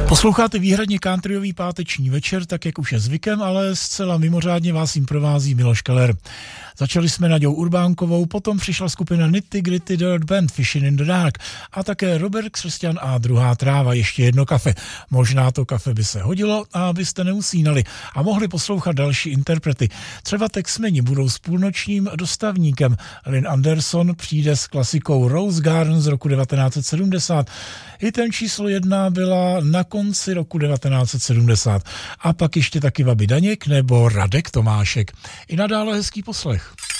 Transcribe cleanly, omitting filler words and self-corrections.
Posloucháte výhradně countryový páteční večer, tak jak už je zvykem, ale zcela mimořádně vás jim provází Miloš Keller. Začali jsme Naďou Urbánkovou, potom přišla skupina Nitty Gritty Dirt Band Fishing in the Dark a také Robert Křesťan a Druhá tráva, ještě jedno kafe. Možná to kafe by se hodilo, abyste neusínali a mohli poslouchat další interprety. Třeba Texmeni budou s půlnočním dostavníkem. Lynn Anderson přijde s klasikou Rose Garden z roku 1970. Hitem číslo 1 byla na konci roku 1970. A pak ještě taky Babi Daněk nebo Radek Tomášek. I nadále hezký poslech.